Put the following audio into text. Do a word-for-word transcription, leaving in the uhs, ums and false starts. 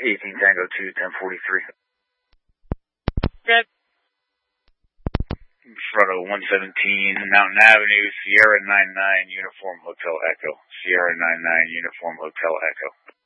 eighteen Tango two, ten forty-three. Good. In front of one seventeen Mountain Avenue, Sierra nine nine, Uniform Hotel Echo. Sierra nine nine, Uniform Hotel Echo.